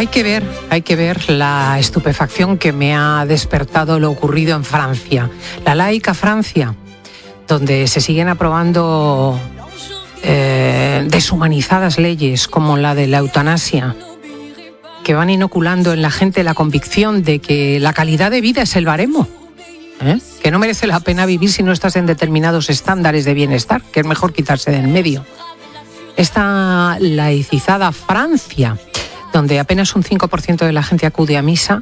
Hay que ver la estupefacción que me ha despertado lo ocurrido en Francia, la laica Francia, donde se siguen aprobando deshumanizadas leyes como la de la eutanasia, que van inoculando en la gente la convicción de que la calidad de vida es el baremo, que no merece la pena vivir si no estás en determinados estándares de bienestar, que es mejor quitarse de en medio. Esta laicizada Francia, donde apenas un 5% de la gente acude a misa,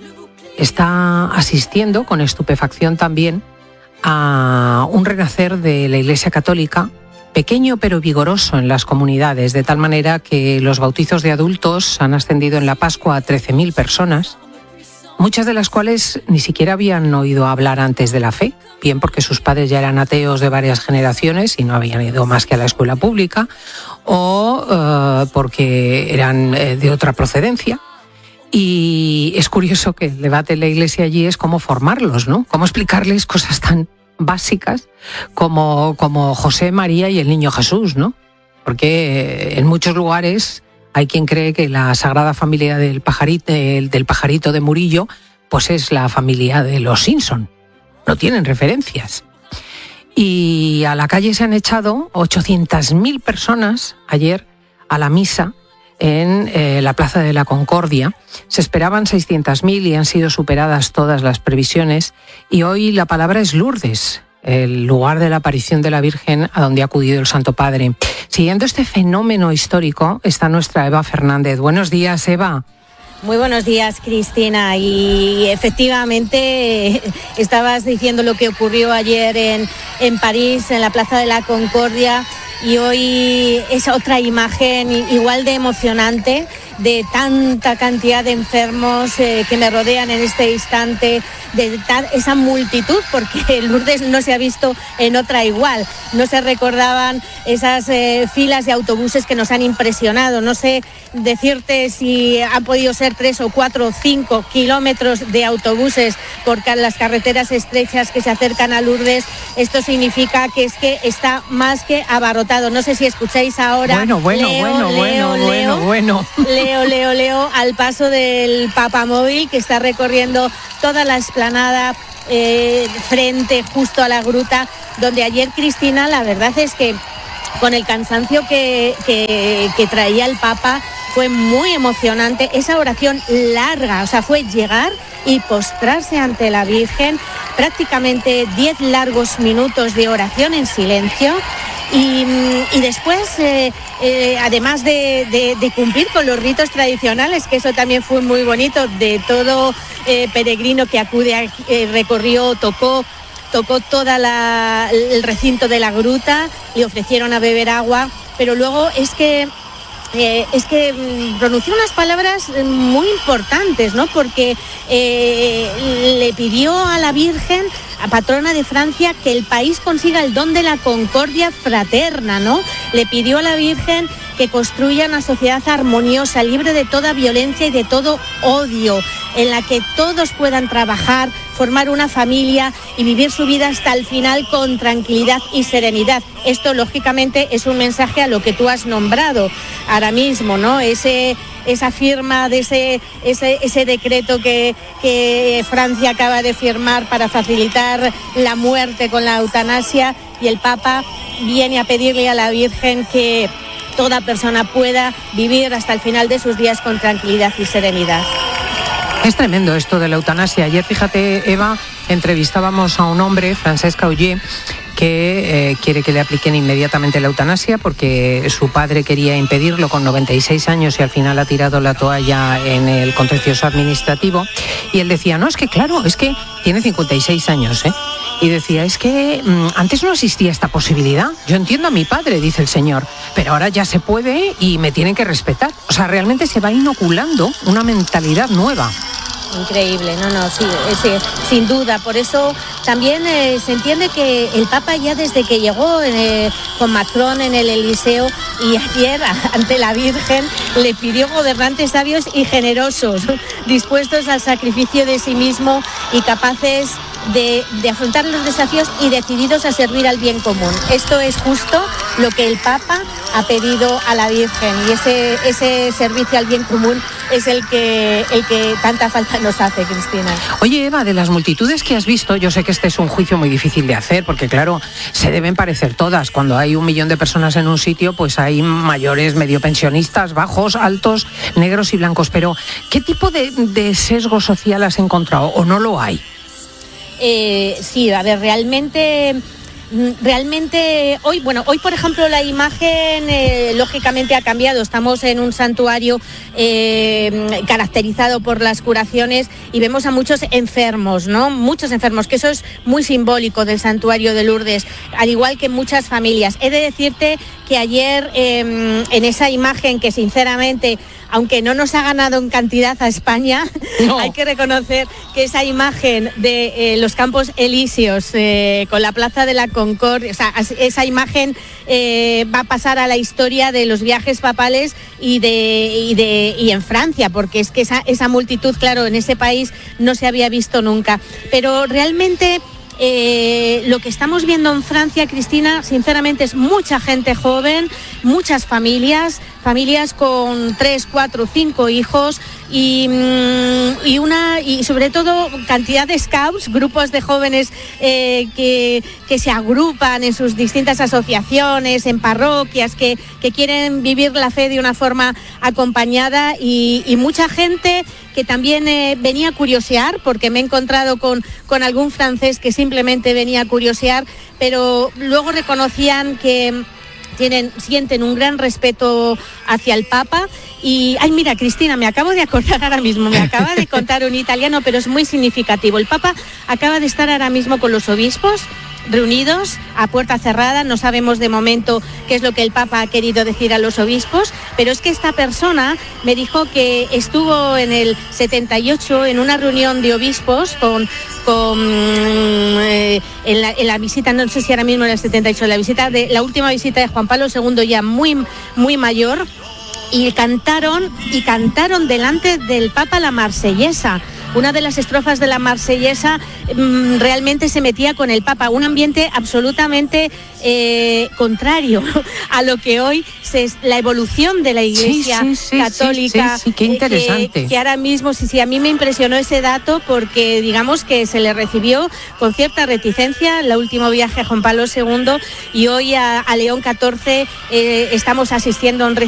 está asistiendo con estupefacción también a un renacer de la Iglesia Católica, pequeño pero vigoroso en las comunidades, de tal manera que los bautizos de adultos han ascendido en la Pascua a 13.000 personas, muchas de las cuales ni siquiera habían oído hablar antes de la fe, bien porque sus padres ya eran ateos de varias generaciones y no habían ido más que a la escuela pública, o porque eran de otra procedencia. Y es curioso que el debate en la Iglesia allí es cómo formarlos, ¿no? Cómo explicarles cosas tan básicas como José, María y el niño Jesús, ¿no? Porque en muchos lugares hay quien cree que la Sagrada Familia del pajarito de Murillo pues es la familia de los Simpson. No tienen referencias. Y a la calle se han echado 800.000 personas ayer a la misa en la Plaza de la Concordia. Se esperaban 600.000 y han sido superadas todas las previsiones. Y hoy la palabra es Lourdes, el lugar de la aparición de la Virgen a donde ha acudido el Santo Padre. Siguiendo este fenómeno histórico está nuestra Eva Fernández. Buenos días, Eva. Muy buenos días, Cristina. Y efectivamente estabas diciendo lo que ocurrió ayer en París, en la Plaza de la Concordia, y hoy es otra imagen igual de emocionante, de tanta cantidad de enfermos que me rodean en este instante, de esa multitud, porque Lourdes no se ha visto en otra igual. No se recordaban esas filas de autobuses que nos han impresionado. No sé decirte si han podido ser 3 o 4 o 5 kilómetros de autobuses por las carreteras estrechas que se acercan a Lourdes. Esto significa que es que está más que abarrotado. No sé si escucháis ahora. Leo al paso del papamóvil que está recorriendo toda la explanada frente justo a la gruta, donde ayer, Cristina, la verdad es que con el cansancio que traía el Papa, fue muy emocionante esa oración larga, o sea, fue llegar y postrarse ante la Virgen, prácticamente 10 largos minutos de oración en silencio. Y después, además de cumplir con los ritos tradicionales, que eso también fue muy bonito, de todo peregrino que acude, recorrió, tocó todo el recinto de la gruta, le ofrecieron a beber agua, pero luego es que pronunció unas palabras muy importantes, ¿no? Porque le pidió a la Virgen, a patrona de Francia, que el país consiga el don de la concordia fraterna, ¿no? Le pidió a la Virgen que construya una sociedad armoniosa, libre de toda violencia y de todo odio, en la que todos puedan trabajar, formar una familia y vivir su vida hasta el final con tranquilidad y serenidad. Esto, lógicamente, es un mensaje a lo que tú has nombrado ahora mismo, ¿no? Esa firma de ese decreto que Francia acaba de firmar para facilitar la muerte con la eutanasia, y el Papa viene a pedirle a la Virgen que toda persona pueda vivir hasta el final de sus días con tranquilidad y serenidad. Es tremendo esto de la eutanasia. Ayer, fíjate, Eva, entrevistábamos a un hombre, Francesc Auger, que quiere que le apliquen inmediatamente la eutanasia porque su padre quería impedirlo con 96 años y al final ha tirado la toalla en el contencioso administrativo. Y él decía, no, es que claro, es que tiene 56 años, ¿eh? Y decía, es que antes no existía esta posibilidad. Yo entiendo a mi padre, dice el señor, pero ahora ya se puede y me tienen que respetar. O sea, realmente se va inoculando una mentalidad nueva. Increíble, sí, sin duda. Por eso también se entiende que el Papa ya desde que llegó con Macron en el Eliseo y ayer ante la Virgen le pidió gobernantes sabios y generosos, dispuestos al sacrificio de sí mismo y capaces de afrontar los desafíos y decididos a servir al bien común. Esto es justo lo que el Papa ha pedido a la Virgen, y ese servicio al bien común es el que tanta falta nos hace, Cristina. Oye, Eva, de las multitudes que has visto, yo sé que este es un juicio muy difícil de hacer, porque claro, se deben parecer todas. Cuando hay 1 millón de personas en un sitio, pues hay mayores, medio pensionistas, bajos, altos, negros y blancos. Pero, ¿qué tipo de sesgo social has encontrado o no lo hay? Sí, a ver, realmente hoy, por ejemplo, la imagen lógicamente ha cambiado. Estamos en un santuario caracterizado por las curaciones y vemos a muchos enfermos, ¿no? Muchos enfermos, que eso es muy simbólico del santuario de Lourdes, al igual que muchas familias. He de decirte que ayer en esa imagen que sinceramente, aunque no nos ha ganado en cantidad a España, no. Hay que reconocer que esa imagen de los Campos Elíseos con la Plaza de la Concordia, o sea, esa imagen va a pasar a la historia de los viajes papales y en Francia, porque es que esa multitud, claro, en ese país no se había visto nunca. Pero realmente lo que estamos viendo en Francia, Cristina, sinceramente es mucha gente joven, muchas familias con 3, 4, 5 hijos y sobre todo cantidad de scouts, grupos de jóvenes que se agrupan en sus distintas asociaciones, en parroquias, que quieren vivir la fe de una forma acompañada y mucha gente que también venía a curiosear, porque me he encontrado con algún francés que simplemente venía a curiosear, pero luego reconocían que sienten un gran respeto hacia el Papa. Y, ay, mira, Cristina, me acabo de acordar ahora mismo, me acaba de contar un italiano, pero es muy significativo. El Papa acaba de estar ahora mismo con los obispos reunidos a puerta cerrada. No sabemos de momento qué es lo que el Papa ha querido decir a los obispos, pero es que esta persona me dijo que estuvo en el 78 en una reunión de obispos en la visita, no sé si ahora mismo en el 78, la última visita de Juan Pablo II, ya muy, muy mayor, y cantaron delante del Papa la Marsellesa. Una de las estrofas de la Marsellesa realmente se metía con el Papa, un ambiente absolutamente contrario a lo que hoy es la evolución de la Iglesia católica. Sí, qué interesante. Que ahora mismo, sí, a mí me impresionó ese dato, porque digamos que se le recibió con cierta reticencia el último viaje a Juan Pablo II, y hoy a León XIV estamos asistiendo a un